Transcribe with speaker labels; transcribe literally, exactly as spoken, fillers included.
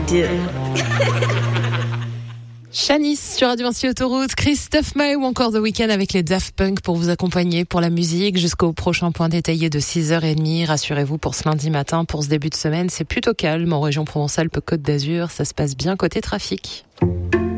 Speaker 1: do.
Speaker 2: Shanice sur Radio Vinci Autoroute, Christophe Maé ou encore The Weeknd avec les Daft Punk pour vous accompagner pour la musique jusqu'au prochain point détaillé de six heures trente. Rassurez-vous, pour ce lundi matin, pour ce début de semaine, c'est plutôt calme en région Provence-Alpes-Côte d'Azur. Ça se passe bien côté trafic.